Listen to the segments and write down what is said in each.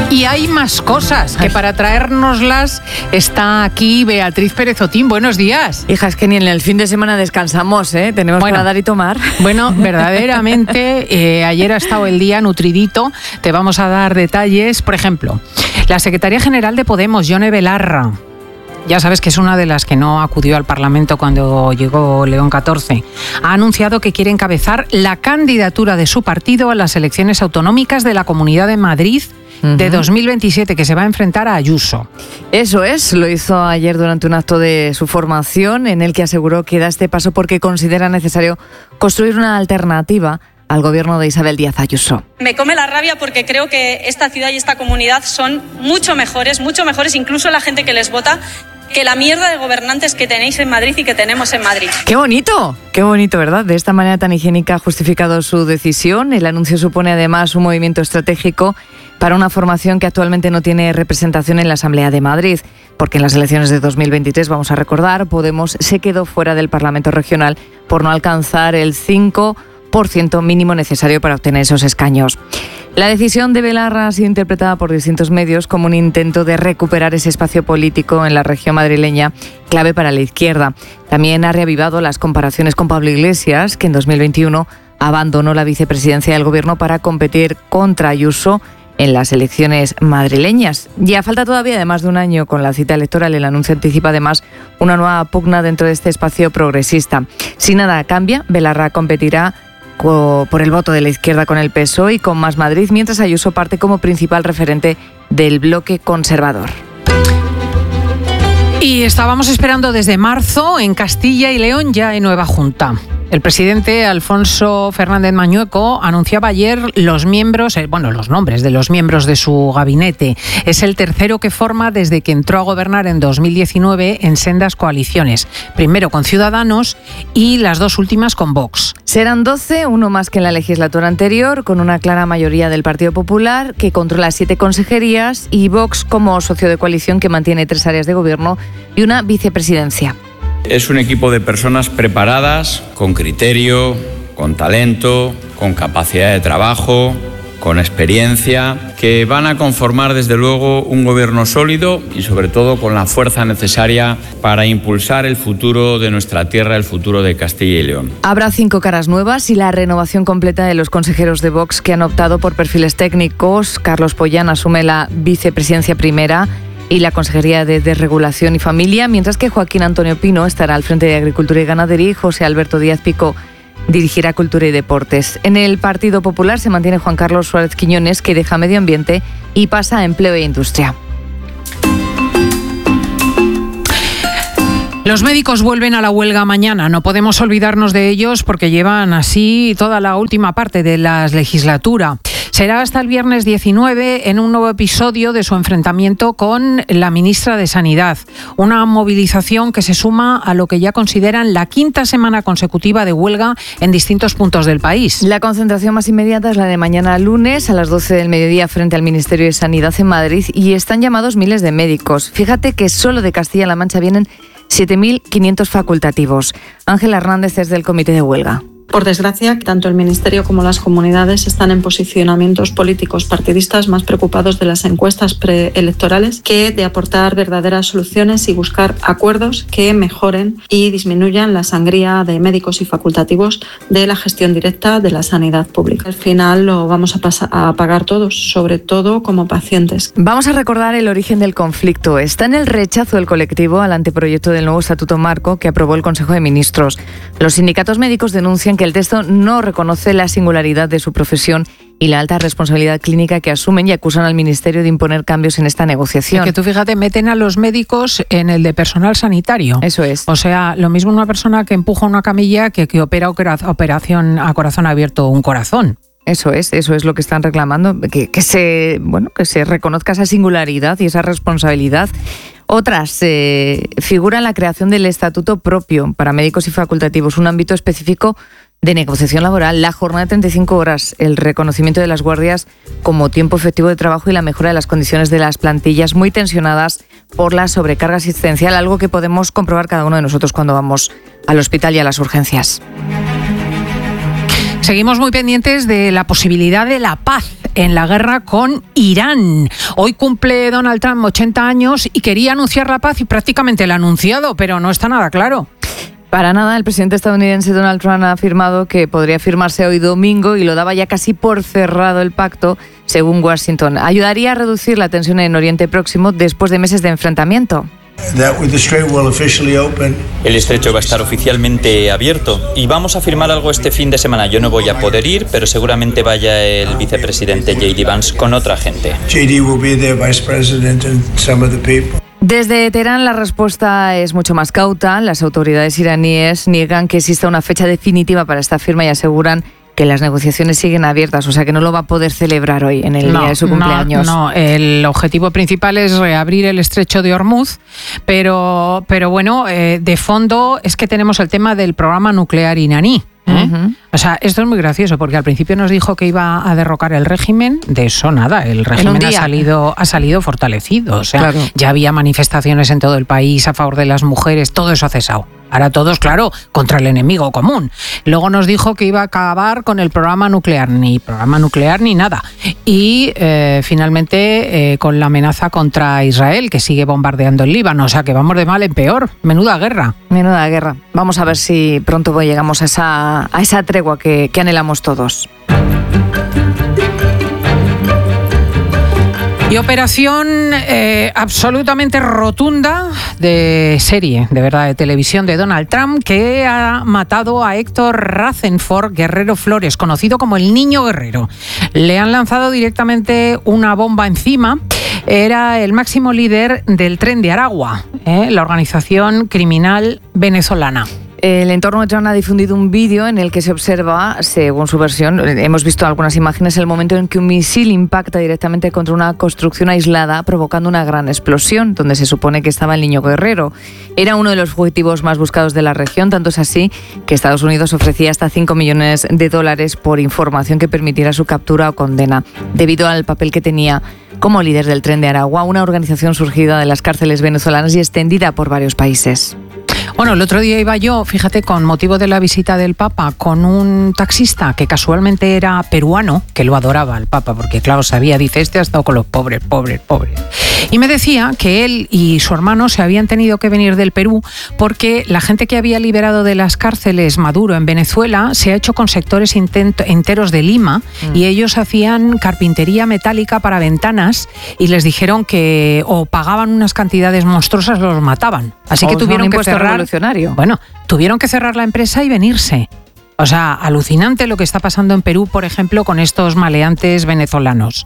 Y hay más cosas que para traérnoslas está aquí Beatriz Pérez Otín. Buenos días. Hija, es que ni en el fin de semana descansamos, ¿eh? Tenemos para dar y tomar. Bueno, verdaderamente, ayer ha estado el día nutridito. Te vamos a dar detalles. Por ejemplo, la secretaria general de Podemos, Yone Belarra, ya sabes que es una de las que no acudió al Parlamento cuando llegó León XIV, ha anunciado que quiere encabezar la candidatura de su partido a las elecciones autonómicas de la Comunidad de Madrid de 2027, que se va a enfrentar a Ayuso. Eso es, lo hizo ayer durante un acto de su formación en el que aseguró que da este paso porque considera necesario construir una alternativa al gobierno de Isabel Díaz Ayuso. Me come la rabia porque creo que esta ciudad y esta comunidad son mucho mejores, incluso la gente que les vota, que la mierda de gobernantes que tenéis en Madrid y que tenemos en Madrid. ¡Qué bonito! ¡Qué bonito!, ¿verdad? De esta manera tan higiénica ha justificado su decisión. El anuncio supone además un movimiento estratégico para una formación que actualmente no tiene representación en la Asamblea de Madrid, porque en las elecciones de 2023, vamos a recordar, Podemos se quedó fuera del Parlamento regional por no alcanzar el 5% mínimo necesario para obtener esos escaños. La decisión de Belarra ha sido interpretada por distintos medios como un intento de recuperar ese espacio político en la región madrileña, clave para la izquierda. También ha reavivado las comparaciones con Pablo Iglesias, que en 2021 abandonó la vicepresidencia del gobierno para competir contra Ayuso en las elecciones madrileñas. Y a falta todavía de más de un año con la cita electoral, el anuncio anticipa además una nueva pugna dentro de este espacio progresista. Si nada cambia, Belarra competirá por el voto de la izquierda con el PSOE y con Más Madrid, mientras Ayuso parte como principal referente del bloque conservador. Y estábamos esperando desde marzo en Castilla y León ya hay nueva junta. El presidente Alfonso Fernández Mañueco anunciaba ayer los nombres de los miembros de su gabinete. Es el tercero que forma desde que entró a gobernar en 2019 en sendas coaliciones. Primero con Ciudadanos y las dos últimas con Vox. Serán 12, uno más que en la legislatura anterior, con una clara mayoría del Partido Popular, que controla 7 consejerías, y Vox como socio de coalición que mantiene 3 áreas de gobierno y una vicepresidencia. Es un equipo de personas preparadas, con criterio, con talento, con capacidad de trabajo, con experiencia, que van a conformar desde luego un gobierno sólido y sobre todo con la fuerza necesaria para impulsar el futuro de nuestra tierra, el futuro de Castilla y León. Habrá 5 caras nuevas y la renovación completa de los consejeros de Vox que han optado por perfiles técnicos. Carlos Pollán asume la vicepresidencia primera y la Consejería de Desregulación y Familia, mientras que Joaquín Antonio Pino estará al frente de Agricultura y Ganadería y José Alberto Díaz Pico dirigirá Cultura y Deportes. En el Partido Popular se mantiene Juan Carlos Suárez Quiñones, que deja Medio Ambiente y pasa a Empleo e Industria. Los médicos vuelven a la huelga mañana. No podemos olvidarnos de ellos porque llevan así toda la última parte de la legislatura. Será hasta el viernes 19 en un nuevo episodio de su enfrentamiento con la ministra de Sanidad. Una movilización que se suma a lo que ya consideran la 5ª semana consecutiva de huelga en distintos puntos del país. La concentración más inmediata es la de mañana lunes a las 12 del mediodía frente al Ministerio de Sanidad en Madrid y están llamados miles de médicos. Fíjate que solo de Castilla-La Mancha vienen 7.500 facultativos. Ángela Hernández es del comité de huelga. Por desgracia, tanto el Ministerio como las comunidades están en posicionamientos políticos partidistas más preocupados de las encuestas preelectorales que de aportar verdaderas soluciones y buscar acuerdos que mejoren y disminuyan la sangría de médicos y facultativos de la gestión directa de la sanidad pública. Al final lo vamos a pagar todos, sobre todo como pacientes. Vamos a recordar el origen del conflicto. Está en el rechazo del colectivo al anteproyecto del nuevo Estatuto Marco que aprobó el Consejo de Ministros. Los sindicatos médicos denuncian que el texto no reconoce la singularidad de su profesión y la alta responsabilidad clínica que asumen y acusan al Ministerio de imponer cambios en esta negociación. Es que tú fíjate, meten a los médicos en el de personal sanitario. Eso es. O sea, lo mismo una persona que empuja una camilla que opera operación a corazón abierto un corazón. Eso es lo que están reclamando, que se reconozca esa singularidad y esa responsabilidad. Otras figuran la creación del estatuto propio para médicos y facultativos, un ámbito específico de negociación laboral, la jornada de 35 horas, el reconocimiento de las guardias como tiempo efectivo de trabajo y la mejora de las condiciones de las plantillas muy tensionadas por la sobrecarga asistencial, algo que podemos comprobar cada uno de nosotros cuando vamos al hospital y a las urgencias. Seguimos muy pendientes de la posibilidad de la paz en la guerra con Irán. Hoy cumple Donald Trump 80 años y quería anunciar la paz y prácticamente la ha anunciado, pero no está nada claro. Para nada, el presidente estadounidense Donald Trump ha afirmado que podría firmarse hoy domingo y lo daba ya casi por cerrado el pacto, según Washington. Ayudaría a reducir la tensión en Oriente Próximo después de meses de enfrentamiento. El estrecho va a estar oficialmente abierto y vamos a firmar algo este fin de semana. Yo no voy a poder ir, pero seguramente vaya el vicepresidente J.D. Vance con otra gente. J.D. will be there, vice president and some of the people. Desde Teherán la respuesta es mucho más cauta. Las autoridades iraníes niegan que exista una fecha definitiva para esta firma y aseguran que las negociaciones siguen abiertas, o sea que no lo va a poder celebrar hoy en el día de su cumpleaños. No, el objetivo principal es reabrir el estrecho de Hormuz, pero bueno, de fondo es que tenemos el tema del programa nuclear iraní. Uh-huh. O sea, esto es muy gracioso porque al principio nos dijo que iba a derrocar el régimen, de eso nada, el régimen ha salido fortalecido, o sea, claro. Ya había manifestaciones en todo el país a favor de las mujeres, todo eso ha cesado. Ahora todos, claro, contra el enemigo común. Luego nos dijo que iba a acabar con el programa nuclear, ni nada. Y finalmente con la amenaza contra Israel, que sigue bombardeando el Líbano. O sea que vamos de mal en peor. Menuda guerra. Menuda guerra. Vamos a ver si pronto llegamos a esa tregua que anhelamos todos. Y operación absolutamente rotunda de serie, de verdad, de televisión de Donald Trump, que ha matado a Héctor Razenford Guerrero Flores, conocido como el Niño Guerrero. Le han lanzado directamente una bomba encima. Era el máximo líder del Tren de Aragua, la organización criminal venezolana. El entorno de Trump ha difundido un vídeo en el que se observa, según su versión, hemos visto algunas imágenes, el momento en que un misil impacta directamente contra una construcción aislada, provocando una gran explosión, donde se supone que estaba el Niño Guerrero. Era uno de los fugitivos más buscados de la región, tanto es así que Estados Unidos ofrecía hasta $5 millones por información que permitiera su captura o condena, debido al papel que tenía como líder del Tren de Aragua, una organización surgida de las cárceles venezolanas y extendida por varios países. Bueno, el otro día iba yo, fíjate, con motivo de la visita del Papa, con un taxista que casualmente era peruano, que lo adoraba el Papa, porque claro, sabía, dice, este ha estado con los pobres. Y me decía que él y su hermano se habían tenido que venir del Perú porque la gente que había liberado de las cárceles Maduro en Venezuela se ha hecho con sectores enteros de Lima y ellos hacían carpintería metálica para ventanas y les dijeron que o pagaban unas cantidades monstruosas o los mataban. Así que tuvieron que cerrar. Bueno, tuvieron que cerrar la empresa y venirse. O sea, alucinante lo que está pasando en Perú, por ejemplo, con estos maleantes venezolanos.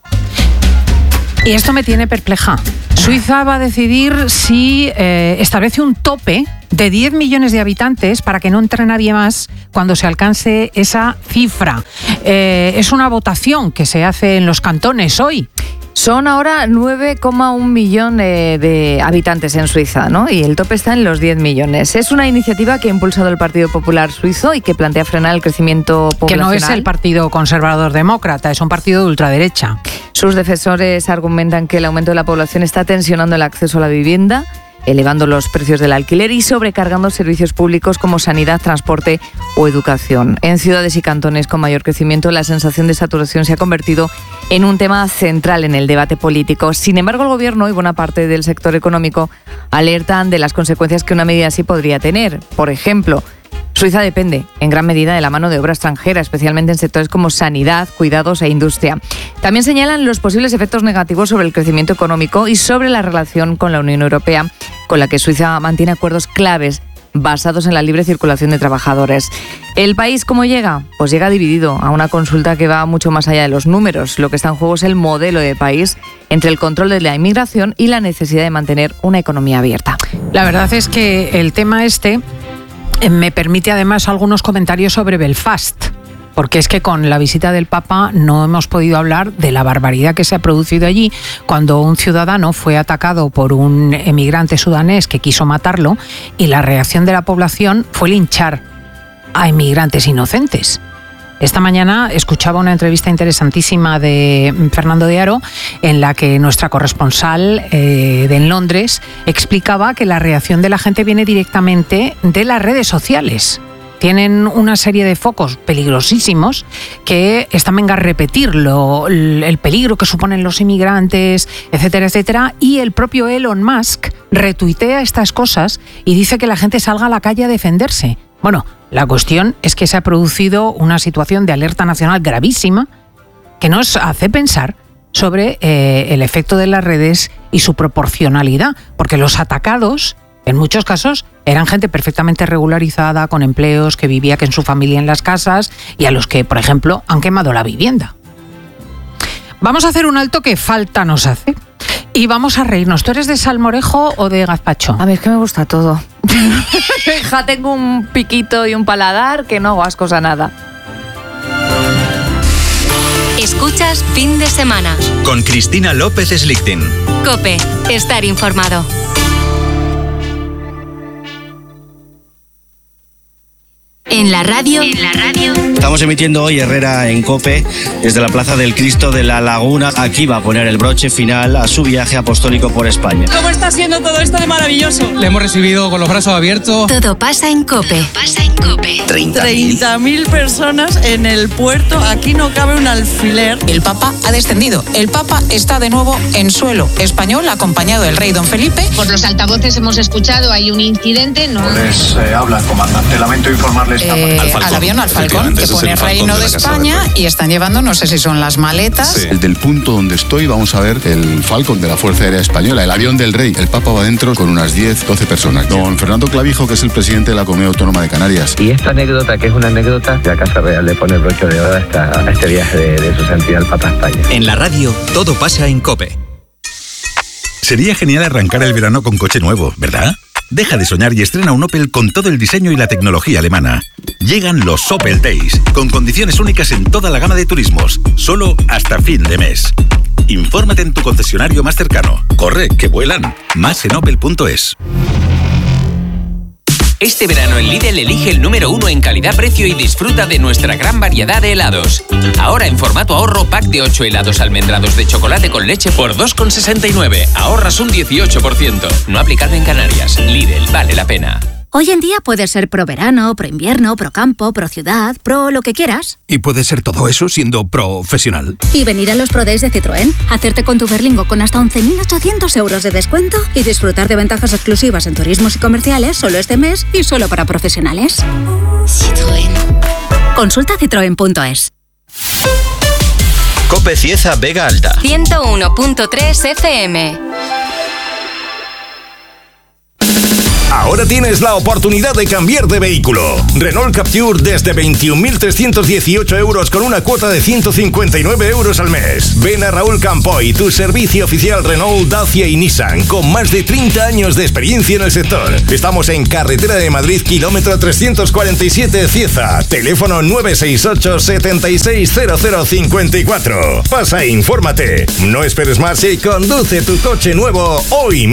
Y esto me tiene perpleja. Suiza va a decidir si establece un tope de 10 millones de habitantes para que no entre nadie más cuando se alcance esa cifra. Es una votación que se hace en los cantones hoy. Son ahora 9,1 millones de habitantes en Suiza, ¿no? Y el tope está en los 10 millones. Es una iniciativa que ha impulsado el Partido Popular Suizo y que plantea frenar el crecimiento poblacional. Que no es el Partido Conservador Demócrata, es un partido de ultraderecha. Sus defensores argumentan que el aumento de la población está tensionando el acceso a la vivienda, elevando los precios del alquiler y sobrecargando servicios públicos como sanidad, transporte o educación. En ciudades y cantones con mayor crecimiento, la sensación de saturación se ha convertido en un tema central en el debate político. Sin embargo, el Gobierno y buena parte del sector económico alertan de las consecuencias que una medida así podría tener. Por ejemplo, Suiza depende en gran medida de la mano de obra extranjera, especialmente en sectores como sanidad, cuidados e industria. También señalan los posibles efectos negativos sobre el crecimiento económico y sobre la relación con la Unión Europea, con la que Suiza mantiene acuerdos claves basados en la libre circulación de trabajadores. ¿El país cómo llega? Pues llega dividido a una consulta que va mucho más allá de los números. Lo que está en juego es el modelo de país entre el control de la inmigración y la necesidad de mantener una economía abierta. La verdad es que el tema me permite además algunos comentarios sobre Belfast, porque es que con la visita del Papa no hemos podido hablar de la barbaridad que se ha producido allí cuando un ciudadano fue atacado por un emigrante sudanés que quiso matarlo y la reacción de la población fue linchar a inmigrantes inocentes. Esta mañana escuchaba una entrevista interesantísima de Fernando de Aro en la que nuestra corresponsal en Londres explicaba que la reacción de la gente viene directamente de las redes sociales. tienen una serie de focos peligrosísimos que están venga a repetir el peligro que suponen los inmigrantes, etcétera, etcétera, y el propio Elon Musk retuitea estas cosas y dice que la gente salga a la calle a defenderse. Bueno, la cuestión es que se ha producido una situación de alerta nacional gravísima que nos hace pensar sobre el efecto de las redes y su proporcionalidad, porque los atacados, en muchos casos, eran gente perfectamente regularizada, con empleos, que vivía en su familia en las casas y a los que, por ejemplo, han quemado la vivienda. Vamos a hacer un alto que falta nos hace y vamos a reírnos. ¿Tú eres de salmorejo o de gazpacho? A mí es que me gusta todo. Ja, tengo un piquito y un paladar que no hago ascos a nada. Escuchas Fin de Semana con Cristina López Slichting. COPE, estar informado. En la radio. Estamos emitiendo hoy Herrera en COPE desde la Plaza del Cristo de la Laguna. Aquí va a poner el broche final a su viaje apostólico por España. ¿Cómo está siendo todo esto de maravilloso? Le hemos recibido con los brazos abiertos. Todo pasa en COPE. 30.000 personas en el puerto. Aquí no cabe un alfiler. El Papa ha descendido. El Papa está de nuevo en suelo español, acompañado del rey Don Felipe. Por los altavoces hemos escuchado, hay un incidente. ¿No? Les habla el comandante. Lamento informarles. Al avión, al Falcón, que pone Reino de España y están llevando, no sé si son las maletas. Sí. Del punto donde estoy vamos a ver el Falcon de la Fuerza Aérea Española, el avión del rey. El Papa va dentro con unas 10-12 personas. Don Fernando Clavijo, que es el presidente de la Comunidad Autónoma de Canarias. Y esta anécdota, que es una anécdota, la Casa Real le pone el broche de oro a este viaje de su santidad el Papa a España. En la radio, todo pasa en COPE. Sería genial arrancar el verano con coche nuevo, ¿verdad? Deja de soñar y estrena un Opel con todo el diseño y la tecnología alemana. Llegan los Opel Days, con condiciones únicas en toda la gama de turismos, solo hasta fin de mes. Infórmate en tu concesionario más cercano. Corre, que vuelan. Más en opel.es. Este verano en Lidl elige el número 1 en calidad-precio y disfruta de nuestra gran variedad de helados. Ahora en formato ahorro, pack de 8 helados almendrados de chocolate con leche por 2,69. Ahorras un 18%. No aplicado en Canarias. Lidl, vale la pena. Hoy en día puedes ser pro verano, pro invierno, pro campo, pro ciudad, pro lo que quieras. Y puedes ser todo eso siendo profesional. Y venir a los Pro Days de Citroën, hacerte con tu Berlingo con hasta 11.800 euros de descuento y disfrutar de ventajas exclusivas en turismos y comerciales solo este mes y solo para profesionales. Citroën. Consulta citroen.es. COPE Cieza Vega Alta. 101.3 FM. Ahora tienes la oportunidad de cambiar de vehículo. Renault Capture desde 21.318 euros con una cuota de 159 euros al mes. Ven a Raúl Campoy, tu servicio oficial Renault, Dacia y Nissan, con más de 30 años de experiencia en el sector. Estamos en Carretera de Madrid, kilómetro 347 Cieza. Teléfono 968 760054. Pasa e infórmate. No esperes más y conduce tu coche nuevo hoy